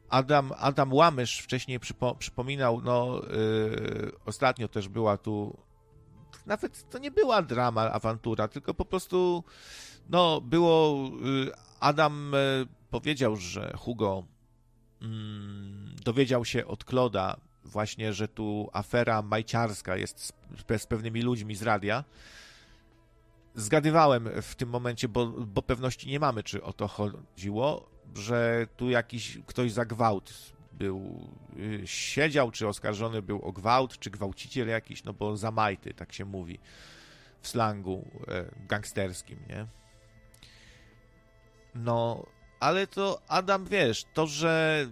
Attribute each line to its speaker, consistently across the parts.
Speaker 1: Adam Łamysz wcześniej przypominał, no ostatnio też była tu, nawet to nie była drama, awantura, tylko po prostu, no było, Adam powiedział, że Hugo dowiedział się od Kloda właśnie, że tu afera majciarska jest z pewnymi ludźmi z radia. Zgadywałem w tym momencie, bo pewności nie mamy, czy o to chodziło, że tu jakiś ktoś za gwałt był, siedział, czy oskarżony był o gwałt, czy gwałciciel jakiś, no bo za majty, tak się mówi w slangu gangsterskim, nie? No, ale to Adam, wiesz, to, że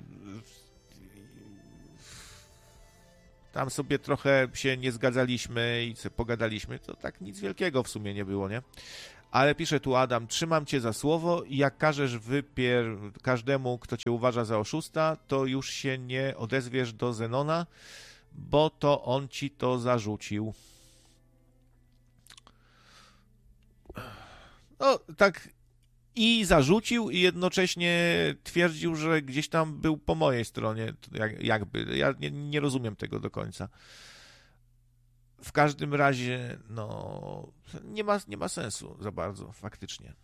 Speaker 1: tam sobie trochę się nie zgadzaliśmy i sobie pogadaliśmy, to tak nic wielkiego w sumie nie było, nie? Ale pisze tu Adam, trzymam cię za słowo i jak każesz każdemu, kto cię uważa za oszusta, to już się nie odezwiesz do Zenona, bo to on ci to zarzucił. No, tak i zarzucił i jednocześnie twierdził, że gdzieś tam był po mojej stronie, jakby. Ja nie rozumiem tego do końca. W każdym razie, no, nie ma sensu za bardzo, faktycznie.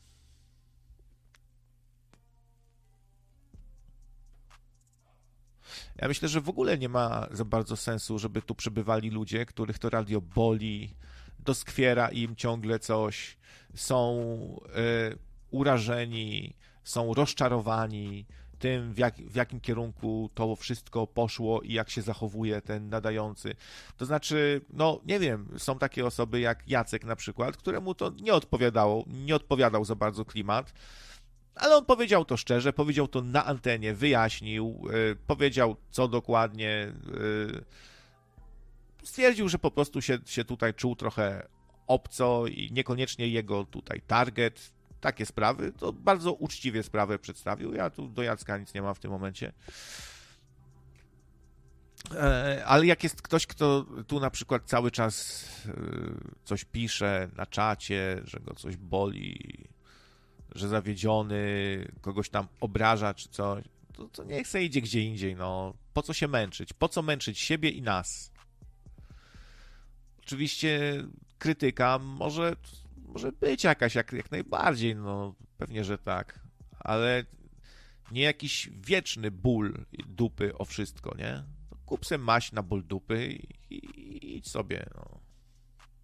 Speaker 1: Ja myślę, że w ogóle nie ma za bardzo sensu, żeby tu przybywali ludzie, których to radio boli, doskwiera im ciągle coś, są urażeni, są rozczarowani tym, w jakim kierunku to wszystko poszło i jak się zachowuje ten nadający. To znaczy, no nie wiem, są takie osoby jak Jacek na przykład, któremu to nie odpowiadał za bardzo klimat, ale on powiedział to szczerze, powiedział to na antenie, wyjaśnił, powiedział co dokładnie, stwierdził, że po prostu się tutaj czuł trochę obco i niekoniecznie jego tutaj target. Takie sprawy, to bardzo uczciwie sprawę przedstawił. Ja tu do Jacka nic nie mam w tym momencie. Ale jak jest ktoś, kto tu na przykład cały czas coś pisze na czacie, że go coś boli, że zawiedziony, kogoś tam obraża czy coś, to niech se idzie gdzie indziej, no. Po co się męczyć? Po co męczyć siebie i nas? Oczywiście krytyka może być jakaś, jak najbardziej, no pewnie, że tak, ale nie jakiś wieczny ból dupy o wszystko, nie? Kup se maść na ból dupy i idź sobie, no.